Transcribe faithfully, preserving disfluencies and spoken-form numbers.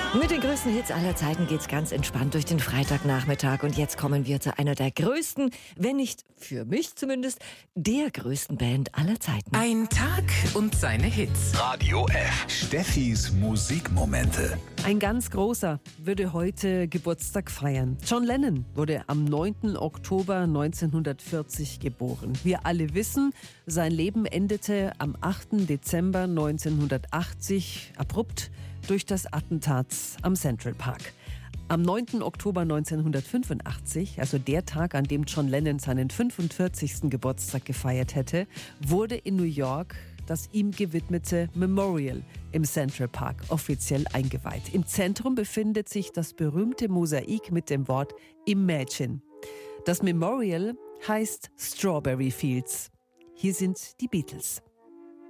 Mit den größten Hits aller Zeiten geht's ganz entspannt durch den Freitagnachmittag. Und jetzt kommen wir zu einer der größten, wenn nicht, für mich zumindest, der größten Band aller Zeiten. Ein Tag und seine Hits. Radio F. Steffis Musikmomente. Ein ganz großer würde heute Geburtstag feiern. John Lennon wurde am neunten Oktober neunzehnhundertvierzig geboren. Wir alle wissen, sein Leben endete am achten Dezember neunzehnhundertachtzig abrupt durch das Attentat am Central Park. Am neunten Oktober neunzehnhundertfünfundachtzig, also der Tag, an dem John Lennon seinen fünfundvierzigsten Geburtstag gefeiert hätte, wurde in New York das ihm gewidmete Memorial im Central Park offiziell eingeweiht. Im Zentrum befindet sich das berühmte Mosaik mit dem Wort Imagine. Das Memorial heißt Strawberry Fields. Hier sind die Beatles.